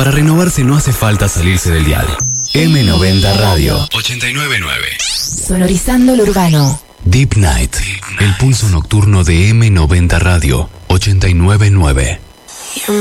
Para renovarse no hace falta salirse del dial. M90 Radio 899. Sonorizando lo urbano. Deep Night, el pulso nocturno de M90 Radio 899.